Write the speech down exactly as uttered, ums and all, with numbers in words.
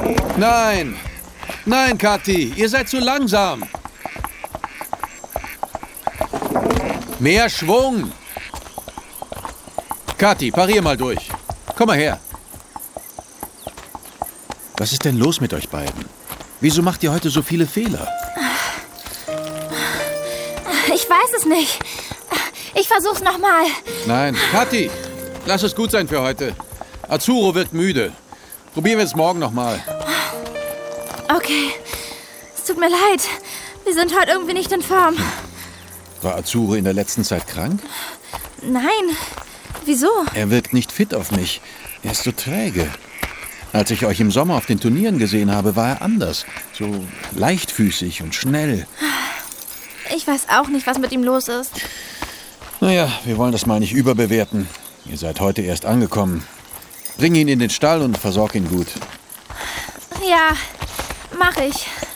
Nein! Nein, Kathi, ihr seid zu langsam. Mehr Schwung! Kathi, parier mal durch. Komm mal her. Was ist denn los mit euch beiden? Wieso macht ihr heute so viele Fehler? Ich weiß es nicht. Ich versuch's nochmal. Nein, Kathi, lass es gut sein für heute. Azzurro wirkt müde. Probieren wir es morgen nochmal. Okay. Es tut mir leid. Wir sind heute irgendwie nicht in Form. War Azzurro in der letzten Zeit krank? Nein. Wieso? Er wirkt nicht fit auf mich. Er ist so träge. Als ich euch im Sommer auf den Turnieren gesehen habe, war er anders. So leichtfüßig und schnell. Ich weiß auch nicht, was mit ihm los ist. Naja, wir wollen das mal nicht überbewerten. Ihr seid heute erst angekommen. Bring ihn in den Stall und versorg ihn gut. Ja, mach ich.